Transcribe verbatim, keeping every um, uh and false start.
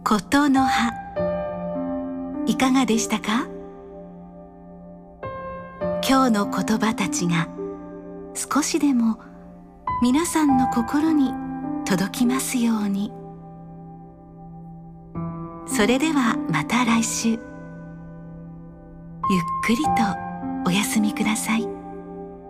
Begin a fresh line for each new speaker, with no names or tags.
ことの葉、いかがでしたか？今日の言葉たちが少しでも皆さんの心に届きますように。それではまた来週。ゆっくりとお休みください。